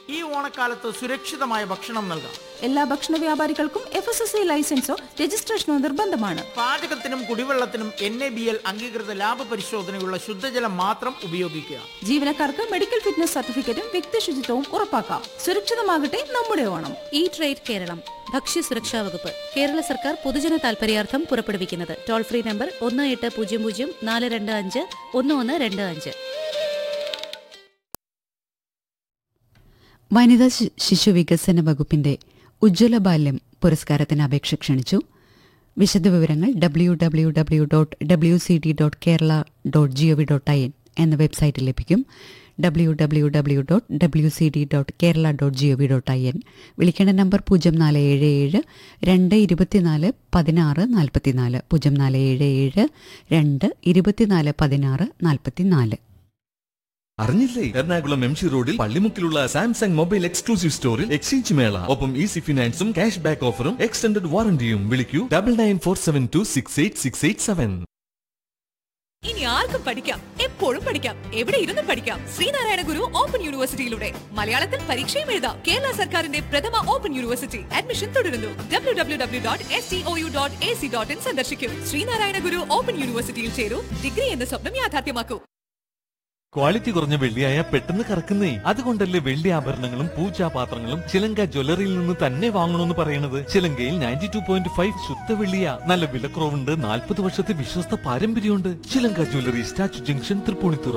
ഈ ഓണക്കാലത്ത് സുരക്ഷിതമായ ഭക്ഷണം നൽകാം. എല്ലാ ഭക്ഷണ വ്യാപാരികൾക്കും FSSAI ലൈസൻസോ രജിസ്ട്രേഷനോ നിർബന്ധമാണ്. പാചകത്തിനും കുടിവെള്ളത്തിനും NABL അംഗീകൃത ലാഭ പരിശോധനയുള്ള ശുദ്ധജലം മാത്രം ഉപയോഗിക്കുക. ജീവനക്കാർക്ക് മെഡിക്കൽ ഫിറ്റ്നസ് സർട്ടിഫിക്കറ്റും വ്യക്തി ശുചിത്വവും ഉറപ്പാക്കാം. സുരക്ഷിതമാകട്ടെ നമ്മുടെ ഓണം. ഈ ട്രേഡ് കേരളം ഭക്ഷ്യസുരക്ഷാ വകുപ്പ് കേരള സർക്കാർ പൊതുജന താൽപര്യാർത്ഥം പുറപ്പെടുവിക്കുന്നത്. Toll free number 1800-425-1125. വനിതാ ശിശു വികസന വകുപ്പിന്റെ ഉജ്ജ്വല ബാല്യം പുരസ്കാരത്തിന് അപേക്ഷ ക്ഷണിച്ചു. വിശദവിവരങ്ങൾ www.wcd.kerala.gov.in എന്ന വെബ്സൈറ്റിൽ ലഭിക്കും. www.wcd.kerala.gov.in. വിളിക്കേണ്ട നമ്പർ 0477 224 16 44 0477 224 16 44. അറിഞ്ഞില്ലേ, എറണാകുളം MC റോഡിൽ പള്ളിമുക്കിലുള്ള സാംസങ് മൊബൈൽ എക്സ്ക്ലൂസീവ് സ്റ്റോറിൽ എക്സ്ചേഞ്ച് മേള, ഒപ്പം ഈസി ഫിനാൻസും ക്യാഷ് ബാക്ക് ഓഫറും എക്സ്റ്റൻഡഡ് വാറന്റിയും. വിളിക്കൂ 9947268687. ഇനി ആർക്കും പഠിക്കാം, എപ്പോഴും പഠിക്കാം, എവിടെ ഇരുന്നും പഠിക്കാം. ശ്രീനാരായണ ഗുരു ഓപ്പൺ യൂണിവേഴ്സിറ്റിയിലൂടെ മലയാളത്തിൽ പരീക്ഷയും എഴുതാം. കേരള സർക്കാരിന്റെ പ്രഥമ ഓപ്പൺ യൂണിവേഴ്സിറ്റി. അഡ്മിഷൻ തുടരുന്നു. www.stou.ac.in സന്ദർശിക്കൂ. ശ്രീനാരായണ ഗുരു ഓപ്പൺ യൂണിവേഴ്സിറ്റിയിൽ ചേരൂ. ഡിഗ്രി എന്ന സ്വപ്നം യാഥാർത്ഥ്യമാക്കൂ. ക്വാളിറ്റി കുറഞ്ഞ വെള്ളിയായ പെട്ടെന്ന് കറക്കുന്നേ. അതുകൊണ്ടല്ലേ വെള്ളി ആഭരണങ്ങളും പൂജാപാത്രങ്ങളും ചിലങ്ക ജ്വല്ലറിയിൽ നിന്ന് തന്നെ വാങ്ങണമെന്ന് പറയുന്നത്. ചിലങ്കയിൽ 92.5 ശുദ്ധ വെള്ളിയ. നല്ല വിലക്കുറവുണ്ട്, 40 വർഷത്തെ വിശ്വസ്ത പാരമ്പര്യമുണ്ട്. ചിലങ്ക ജ്വല്ലറി, സ്റ്റാച്യു ജംഗ്ഷൻ, തൃപ്പൂണിത്തുറ.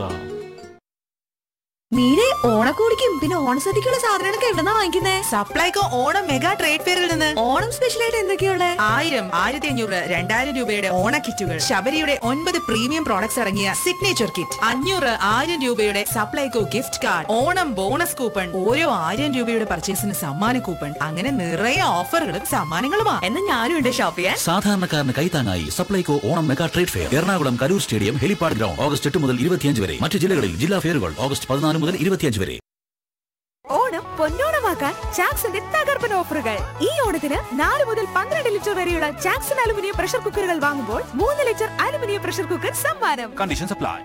മീരെ ഓണക്കോടിക്കും പിന്നെ ഓണസദ്യക്കുള്ള സാധനങ്ങളൊക്കെ എവിടെന്നാ വാങ്ങിക്കുന്നേ? സപ്ലൈകോ ഓണം മെഗാ ട്രേഡ് ഫെയറിൽ നിന്ന്. ഓണം സ്പെഷ്യലായിട്ട് എന്തൊക്കെയുള്ള? 1000, 1500, 2000 രൂപയുടെ ഓണ കിറ്റുകൾ, ശബരിയുടെ 9 പ്രീമിയം പ്രോഡക്ട്സ് ഇറങ്ങിയ സിഗ്നേച്ചർ കിറ്റ്, 500, 1000 രൂപയുടെ Supplyco gift card, Onam bonus coupon, ഓരോ 1000 രൂപയുടെ പർച്ചേസിന് സമ്മാന കൂപ്പൺ, അങ്ങനെ നിറയെ ഓഫറുകളും സമ്മാനങ്ങളുമാ. എന്നാ ഞാനും ഉണ്ട് ഷോപ്പ് ചെയ്യാൻ. സാധാരണക്കാരന് കൈത്താങ്ങായി Supplyco Onam mega trade fair. Ernakulam Karur stadium, helipad ground, August 8 മുതൽ 25 വരെ. മറ്റു ജില്ലകളിൽ ജില്ലാ ഫെയറുകൾ ഓഗസ്റ്റ് 14 മുതൽ 25 വരെ. ഓണം പൊന്നോണമാക്കാൻ ചാക്സിന്റെ തകർപ്പൻ ഓഫറുകൾ. ഈ ഓണത്തിന് 4 മുതൽ 12 ലിറ്റർ വരെയുള്ള ചാക്സൺ അലുമിനിയം പ്രഷർ കുക്കറുകൾ വാങ്ങുമ്പോൾ 3 ലിറ്റർ അലുമിനിയം പ്രഷർ കുക്കർ സമ്മാനം. Conditions apply.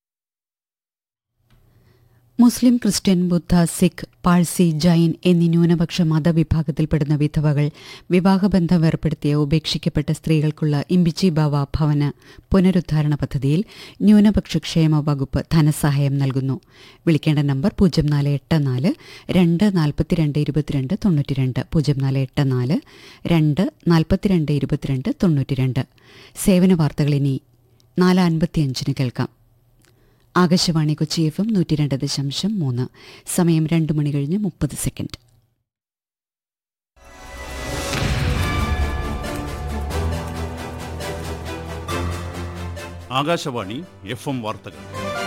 മുസ്ലിം, ക്രിസ്ത്യൻ, ബുദ്ധ, സിഖ്, പാഴ്സി, ജൈൻ എന്നീ ന്യൂനപക്ഷ മതവിഭാഗത്തിൽപ്പെടുന്ന വിധവകൾ വിവാഹബന്ധം വേർപ്പെടുത്തിയ ഉപേക്ഷിക്കപ്പെട്ട സ്ത്രീകൾക്കുള്ള ഇമ്പിച്ചി ബാവ ഭവന പുനരുദ്ധാരണ പദ്ധതിയിൽ ന്യൂനപക്ഷ ക്ഷേമ വകുപ്പ് ധനസഹായം നൽകുന്നു. വിളിക്കേണ്ട നമ്പർ 0484 242 22 92 0484 242 22 92. സേവന വാർത്തകൾ ഇനി 4:55 കേൾക്കാം. ആകാശവാണി കൊച്ചി FM 102.3. സമയം 2 മണി കഴിഞ്ഞ് 30 സെക്കൻഡ്. ആകാശവാണി FM വാർത്തകൾ.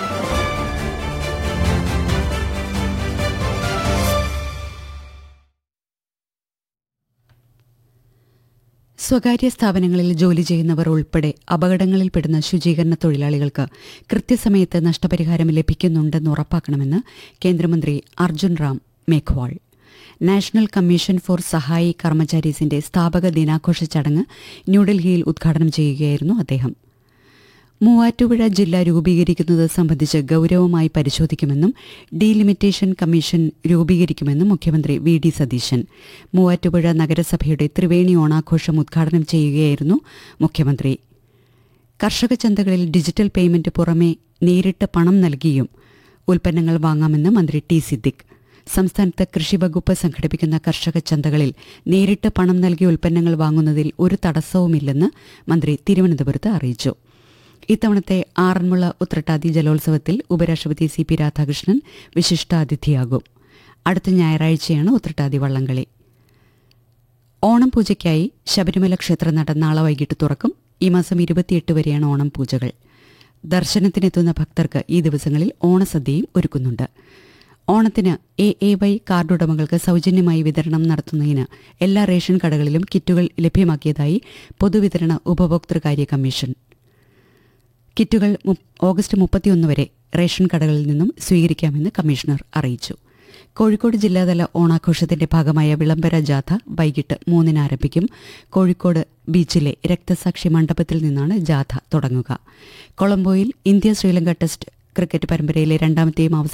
സ്വകാര്യ സ്ഥാപനങ്ങളിൽ ജോലി ചെയ്യുന്നവർ ഉൾപ്പെടെ അപകടങ്ങളിൽപ്പെടുന്ന ശുചീകരണ തൊഴിലാളികൾക്ക് കൃത്യസമയത്ത് നഷ്ടപരിഹാരം ലഭിക്കുന്നുണ്ടെന്ന് ഉറപ്പാക്കണമെന്ന് കേന്ദ്രമന്ത്രി Arjun Ram Meghwal. National commission for സഹായി കർമ്മചാരീസിന്റെ സ്ഥാപക ദിനാഘോഷ ചടങ്ങ് ന്യൂഡൽഹിയിൽ ഉദ്ഘാടനം ചെയ്യുകയായിരുന്നു അദ്ദേഹം. മൂവാറ്റുപുഴ ജില്ല രൂപീകരിക്കുന്നത് സംബന്ധിച്ച് ഗൌരവമായി പരിശോധിക്കുമെന്നും ഡീലിമിറ്റേഷൻ കമ്മീഷൻ രൂപീകരിക്കുമെന്നും മുഖ്യമന്ത്രി VD സതീശൻ. മൂവാറ്റുപുഴ നഗരസഭയുടെ ത്രിവേണി ഓണാഘോഷം ഉദ്ഘാടനം ചെയ്യുകയായിരുന്നു മുഖ്യമന്ത്രി. കർഷക ചന്തകളിൽ ഡിജിറ്റൽ പേയ്മെന്റ് പുറമെ നേരിട്ട് പണം നൽകിയും ഉൽപ്പന്നങ്ങൾ വാങ്ങാമെന്ന് മന്ത്രി T. സിദ്ദിഖ്. സംസ്ഥാനത്ത് കൃഷിവകുപ്പ് സംഘടിപ്പിക്കുന്ന കർഷക ചന്തകളിൽ നേരിട്ട് പണം നൽകി ഉൽപ്പന്നങ്ങൾ വാങ്ങുന്നതിൽ ഒരു തടസ്സവുമില്ലെന്ന് മന്ത്രി തിരുവനന്തപുരത്ത് അറിയിച്ചു. ഇത്തവണത്തെ ആറന്മുള ഉത്രട്ടാതി ജലോത്സവത്തിൽ ഉപരാഷ്ട്രപതി CP രാധാകൃഷ്ണൻ വിശിഷ്ടാതിഥിയാകും. അടുത്ത ഞായറാഴ്ചയാണ് ഉത്രട്ടാതി വള്ളംകളി. ഓണം പൂജയ്ക്കായി ശബരിമല ക്ഷേത്രനട നാളെ വൈകിട്ട് തുറക്കും. ഈ മാസം 28 വരെയാണ് ഓണം പൂജകൾ. ദർശനത്തിനെത്തുന്ന ഭക്തർക്ക് ഈ ദിവസങ്ങളിൽ ഓണസദ്യയും ഒരുക്കുന്നുണ്ട്. ഓണത്തിന് AAY കാർഡുടമകൾക്ക് സൗജന്യമായി വിതരണം നടത്തുന്നതിന് എല്ലാ റേഷൻ കടകളിലും കിറ്റുകൾ ലഭ്യമാക്കിയതായി പൊതുവിതരണ ഉപഭോക്തൃകാര്യ കമ്മീഷൻ. കിറ്റുകൾ ഓഗസ്റ്റ് 31 വരെ റേഷൻ കടകളിൽ നിന്നും സ്വീകരിക്കാമെന്ന് കമ്മീഷണർ അറിയിച്ചു. കോഴിക്കോട് ജില്ലാതല ഓണാഘോഷത്തിന്റെ ഭാഗമായ വിളംബര ജാഥ വൈകിട്ട് 3 ആരംഭിക്കും. കോഴിക്കോട് ബീച്ചിലെ രക്തസാക്ഷി മണ്ഡപത്തിൽ നിന്നാണ് ജാഥ തുടങ്ങുക. കൊളംബോയിൽ ഇന്ത്യ ശ്രീലങ്ക ടെസ്റ്റ് ക്രിക്കറ്റ് പരമ്പരയിലെ രണ്ടാമത്തെയും